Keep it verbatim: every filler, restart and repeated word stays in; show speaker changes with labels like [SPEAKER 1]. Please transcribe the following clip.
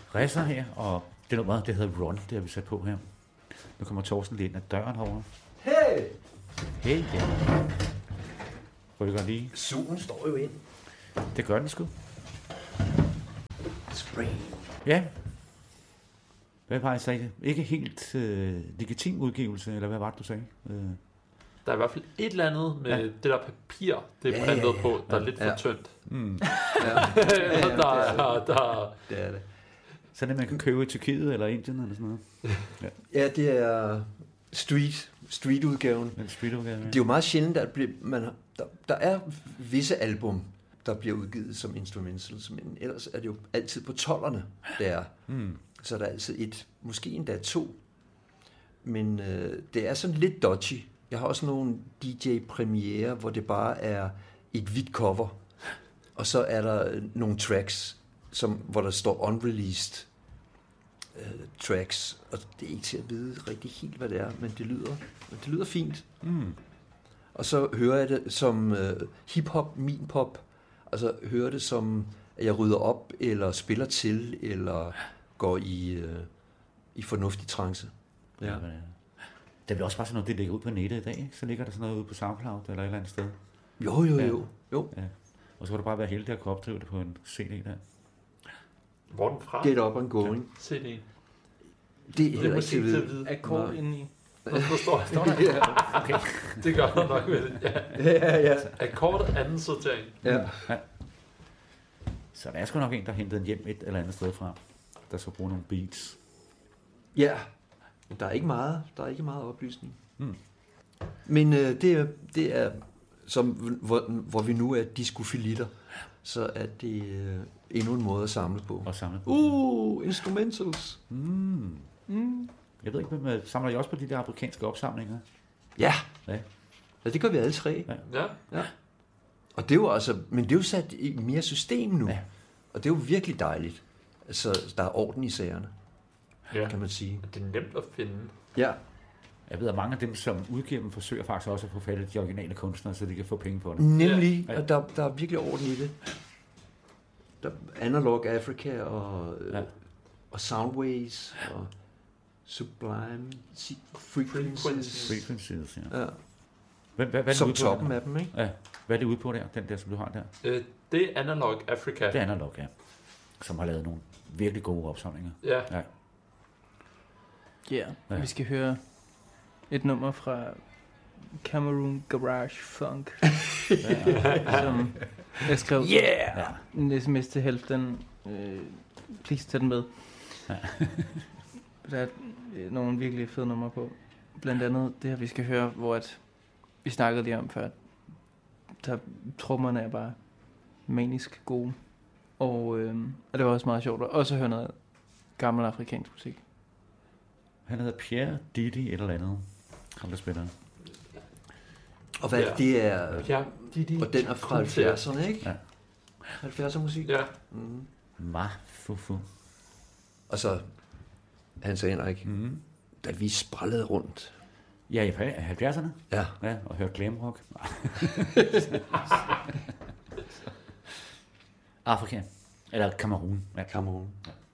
[SPEAKER 1] Reza her, og det nummer, det hedder Run, det har vi sat på her. Nu kommer Torsten lige ind ad døren herovre.
[SPEAKER 2] Hey!
[SPEAKER 1] Hey, ja. Rykker lige.
[SPEAKER 2] Solen står jo ind.
[SPEAKER 1] Det gør den sgu.
[SPEAKER 2] Spray.
[SPEAKER 1] Ja. Hvad var det, sagde? Ikke helt øh, legitim udgivelse, eller hvad var det, du sagde? Øh.
[SPEAKER 3] Der er i hvert fald et eller andet med ja. det der papir, det er
[SPEAKER 2] Ja,
[SPEAKER 3] printet
[SPEAKER 2] ja, ja.
[SPEAKER 3] på, der er
[SPEAKER 2] Ja.
[SPEAKER 3] lidt for
[SPEAKER 2] Ja.
[SPEAKER 3] tyndt.
[SPEAKER 1] Mm.
[SPEAKER 2] Ja.
[SPEAKER 3] der, er, der,
[SPEAKER 2] Det er det.
[SPEAKER 1] Sådan det, man kan købe i Tyrkiet eller Indien eller sådan noget.
[SPEAKER 2] Ja, ja det er street, street-udgaven.
[SPEAKER 1] Den street-udgave, ja.
[SPEAKER 2] Det er jo meget sjældent, at bliver, man, der, der er visse album, der bliver udgivet som instrumentals, men ellers er det jo altid på tollerne, der.
[SPEAKER 1] Mm.
[SPEAKER 2] Så er der altid et, måske endda to. Men øh, det er sådan lidt dodgy. Jeg har også nogle D J-premiere, hvor det bare er et hvidt cover, og så er der nogle tracks, som, hvor der står unreleased øh, tracks, og det er ikke til at vide rigtig helt, hvad det er, men det lyder, men det lyder fint.
[SPEAKER 1] Mm.
[SPEAKER 2] Og så hører jeg det som øh, hip-hop, min pop, altså hører det som, at jeg rydder op, eller spiller til, eller går i, øh, i fornuftig trance.
[SPEAKER 1] Ja. Ja, det er vel også bare sådan noget, det ligger ud på nettet i dag, ikke? Så ligger der sådan noget ude på SoundCloud eller et eller andet sted.
[SPEAKER 2] Jo, jo,
[SPEAKER 1] Ja.
[SPEAKER 2] jo. jo.
[SPEAKER 1] Ja. Og så kan du bare være heldig at kunne opdrive det på en C D der.
[SPEAKER 3] hvor er den fra?
[SPEAKER 2] Get up and going.
[SPEAKER 3] C D'en.
[SPEAKER 2] Det er
[SPEAKER 3] Det er
[SPEAKER 2] heller ikke
[SPEAKER 3] måske
[SPEAKER 2] til
[SPEAKER 3] til
[SPEAKER 2] at
[SPEAKER 3] at
[SPEAKER 2] vide.
[SPEAKER 3] vide.
[SPEAKER 4] Akkord indeni.
[SPEAKER 3] Hvor står, står der?
[SPEAKER 2] Ja,
[SPEAKER 1] Okay.
[SPEAKER 3] Det gør der nok med det. Ja.
[SPEAKER 2] ja, ja.
[SPEAKER 3] Akkord anden sortering.
[SPEAKER 2] ja.
[SPEAKER 1] Så der er sgu nok en, der hentede en hjem et eller andet sted fra, der skal bruge nogle beats.
[SPEAKER 2] Ja, der er ikke meget, der er ikke meget oplysning.
[SPEAKER 1] Hmm.
[SPEAKER 2] Men øh, det, er, det er, som, hvor, hvor vi nu er diskofilitter, så er det øh, endnu en måde at samle på.
[SPEAKER 1] Og samle på.
[SPEAKER 2] Uh, instrumentals.
[SPEAKER 1] Mm.
[SPEAKER 4] Mm.
[SPEAKER 1] Jeg ved ikke, men samler I også på de der afrikanske opsamlinger?
[SPEAKER 2] Ja.
[SPEAKER 1] Ja.
[SPEAKER 2] Ja, det gør vi alle tre.
[SPEAKER 1] Ja.
[SPEAKER 3] Ja.
[SPEAKER 2] Og det er jo altså, men det er jo sat i mere system nu.
[SPEAKER 1] Ja.
[SPEAKER 2] Og det er jo virkelig dejligt. Altså, der er orden i sagerne,
[SPEAKER 3] Ja.
[SPEAKER 2] kan man sige.
[SPEAKER 3] Det er nemt at finde.
[SPEAKER 2] Ja.
[SPEAKER 1] Jeg ved, at mange af dem, som udgiver dem, forsøger faktisk også at få fat i de originale kunstnere, så de kan få penge på det.
[SPEAKER 2] Nemlig,
[SPEAKER 1] Ja.
[SPEAKER 2] og der, der er virkelig orden i det. Der er Analog Africa og,
[SPEAKER 1] Ja.
[SPEAKER 2] og Soundways og Sublime Frequencies.
[SPEAKER 1] Frequencies, ja.
[SPEAKER 2] Ja.
[SPEAKER 1] Hvad, hvad, hvad er det
[SPEAKER 2] Som
[SPEAKER 1] ude på
[SPEAKER 2] toppen
[SPEAKER 1] der?
[SPEAKER 2] af dem, ikke?
[SPEAKER 1] Ja. Hvad er det ude på der, den der, som du har der?
[SPEAKER 3] Øh, det er Analog Africa.
[SPEAKER 1] Det er Analog, ja. Som har lavet nogle virkelig gode opsamlinger.
[SPEAKER 3] Ja.
[SPEAKER 1] Ja.
[SPEAKER 4] Ja,
[SPEAKER 1] Ja.
[SPEAKER 4] vi skal høre et nummer fra Cameroon Garage Funk, som jeg skrev
[SPEAKER 2] Yeah!
[SPEAKER 1] Ja.
[SPEAKER 4] en sms til Halfdan. Øh, please tag den med.
[SPEAKER 1] Ja.
[SPEAKER 4] Der er øh, nogle virkelig fede numre på. Blandt andet det her, vi skal høre, hvor at, vi snakkede lige om før, der trommerne er bare manisk gode. Og, øh, og det var også meget sjovt at også høre noget gammel afrikansk musik.
[SPEAKER 1] Han hedder Pierre Didi et eller andet. Ham der spiller.
[SPEAKER 2] Og hvad
[SPEAKER 3] Ja.
[SPEAKER 2] det er...
[SPEAKER 3] Ja, de, de,
[SPEAKER 2] Og den er fra halvfjerdserne, ikke?
[SPEAKER 1] Ja.
[SPEAKER 2] halvfjerdser musik.
[SPEAKER 3] Ja.
[SPEAKER 2] Mm.
[SPEAKER 1] Ma fufu.
[SPEAKER 2] Og så Hans Henrik,
[SPEAKER 1] Mm.
[SPEAKER 2] da vi sprallede rundt.
[SPEAKER 1] Ja, i halvfjerdserne.
[SPEAKER 2] Ja.
[SPEAKER 1] Ja, og hørte glam rock. Afrika. Eller Cameroon. Ja.
[SPEAKER 2] Cameroon.
[SPEAKER 1] Ja.